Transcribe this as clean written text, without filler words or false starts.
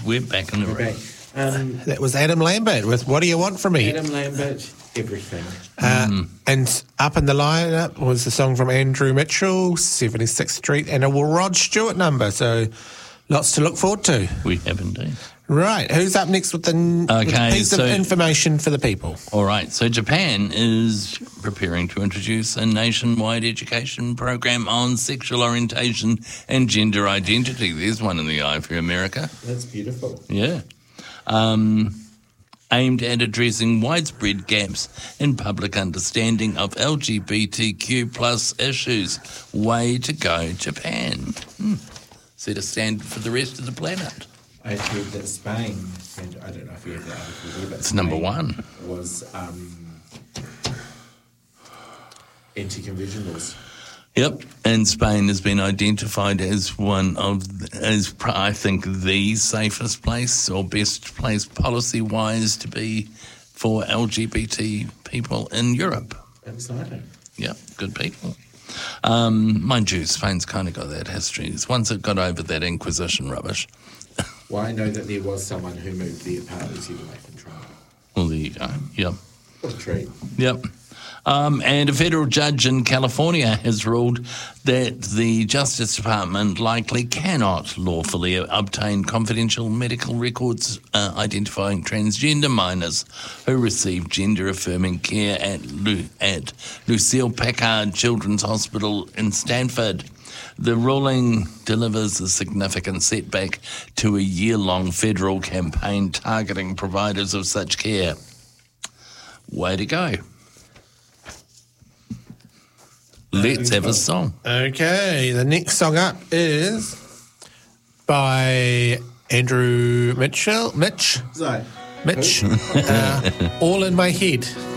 we're back in the Okay. room. That was Adam Lambert with What Do You Want From Me? Adam Lambert, everything. And up in the lineup was the song from Andrew Mitchell, 76th Street, and a Rod Stewart number. So lots to look forward to. We have indeed. Right. Who's up next with the piece of information for the people? All right. So Japan is preparing to introduce a nationwide education program on sexual orientation and gender identity. There's one in the eye for America. That's beautiful. Yeah. Aimed at addressing widespread gaps in public understanding of LGBTQ plus issues. Way to go, Japan. Set a standard for the rest of the planet. I heard that Spain, and I don't know if you have that article there, but It's number one. Was anti-conversion laws. Yep, and Spain has been identified as I think, the safest place or best place policy-wise to be for LGBT people in Europe. Exciting. Yep, good people. Mind you, Spain's kind of got that history. It's once it got over that Inquisition rubbish. Well, I know that there was someone who moved their party to the Macon trial. Well, there you go. Yep. What a treat. Yep. And a federal judge in California has ruled that the Justice Department likely cannot lawfully obtain confidential medical records identifying transgender minors who receive gender-affirming care at Lucille Packard Children's Hospital in Stanford. The ruling delivers a significant setback to a year-long federal campaign targeting providers of such care. Way to go. Let's have a song. Okay, the next song up is by Andrew Mitchell. Mitch? So, All in My Head.